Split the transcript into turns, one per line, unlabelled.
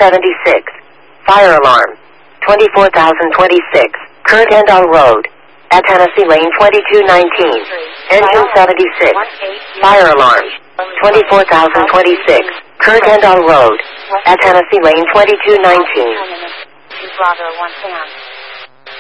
76. Fire alarm. 24,026. Kurt Endall Road. At Tennessee Lane 2219. Engine 76. Fire alarm. 24,026. Kurt Endall Road. At Tennessee Lane 2219.
Bravo 110.